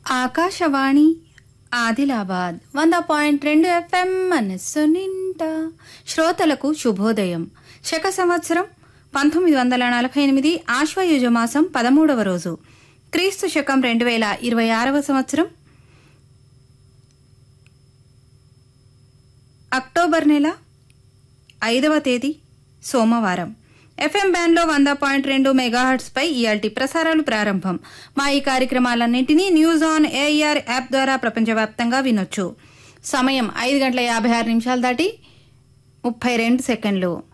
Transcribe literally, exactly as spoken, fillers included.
ఆకాశవాణి ఆదిలాబాద్ వంద పాయింట్ రెండు ఎఫ్ఎం మనస్సు నిండా శ్రోతలకు శుభోదయం. శక సంవత్సరం పంతొమ్మిది వందల నలభై ఎనిమిది ఆశ్వయుజ మాసం పదమూడవ రోజు, క్రీస్తు శకం రెండు వేల ఇరవై ఆరవ సంవత్సరం అక్టోబర్ నెల ఐదవ తేదీ సోమవారం. ఎఫ్ఎం బ్యాండ్లో వంద పాయింట్ రెండు మెగాహర్ట్స్ పై ఇయాల్టి ప్రసారాలు ప్రారంభం. మా ఈ కార్యక్రమాలన్నింటినీ న్యూస్ ఆన్ ఏఐఆర్ యాప్ ద్వారా ప్రపంచవ్యాప్తంగా వినొచ్చు. సమయం ఐదు గంటల యాభై ఆరు నిమిషాలు దాటి ముప్పై రెండు సెకండ్లు.